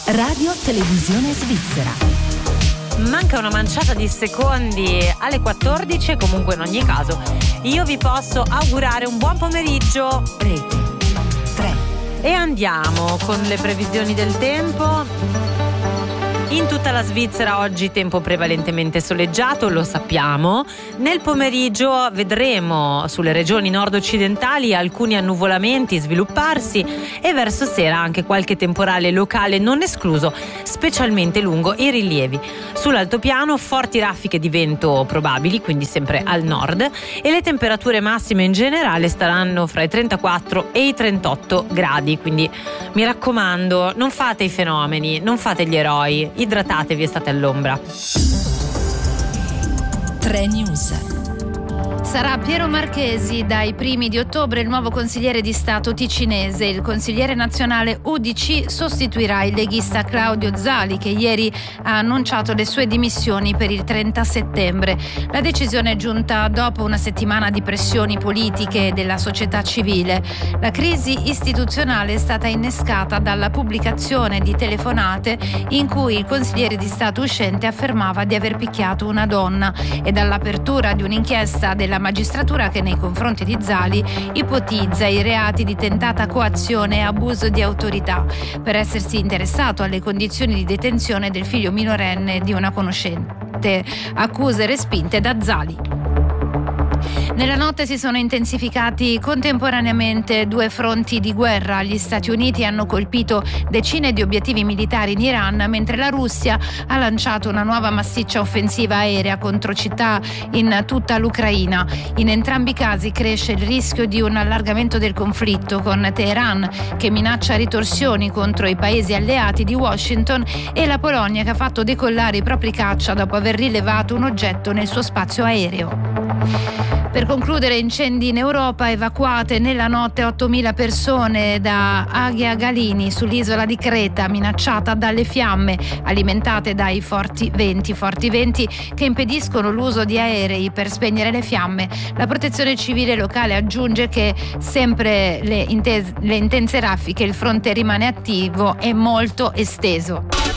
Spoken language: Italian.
Radio Televisione Svizzera. Manca una manciata di secondi alle 14, comunque in ogni caso io vi posso augurare un buon pomeriggio. Rete 3. E andiamo con le previsioni del tempo. In tutta la Svizzera oggi tempo prevalentemente soleggiato, lo sappiamo. Nel pomeriggio vedremo sulle regioni nord-occidentali alcuni annuvolamenti svilupparsi e verso sera anche qualche temporale locale non escluso, specialmente lungo i rilievi. Sull'altopiano forti raffiche di vento probabili, quindi sempre al nord, e le temperature massime in generale staranno fra i 34 e i 38 gradi, quindi mi raccomando, non fate i fenomeni, non fate gli eroi, idratatevi e state all'ombra. 3 News. Sarà Piero Marchesi dai primi di ottobre il nuovo consigliere di Stato ticinese. Il consigliere nazionale UDC sostituirà il leghista Claudio Zali, che ieri ha annunciato le sue dimissioni per il 30 settembre. La decisione è giunta dopo una settimana di pressioni politiche della società civile. La crisi istituzionale è stata innescata dalla pubblicazione di telefonate in cui il consigliere di Stato uscente affermava di aver picchiato una donna e dall'apertura di un'inchiesta della magistratura che nei confronti di Zali ipotizza i reati di tentata coazione e abuso di autorità per essersi interessato alle condizioni di detenzione del figlio minorenne di una conoscente, accuse respinte da Zali. Nella notte si sono intensificati contemporaneamente 2 fronti di guerra. Gli Stati Uniti hanno colpito decine di obiettivi militari in Iran, mentre la Russia ha lanciato una nuova massiccia offensiva aerea contro città in tutta l'Ucraina. In entrambi i casi cresce il rischio di un allargamento del conflitto, con Teheran che minaccia ritorsioni contro i paesi alleati di Washington e la Polonia che ha fatto decollare i propri caccia dopo aver rilevato un oggetto nel suo spazio aereo. Per concludere, incendi in Europa, evacuate nella notte 8.000 persone da Agia Galini sull'isola di Creta, minacciata dalle fiamme alimentate dai forti venti che impediscono l'uso di aerei per spegnere le fiamme. La protezione civile locale aggiunge che sempre le intense raffiche, il fronte rimane attivo e molto esteso.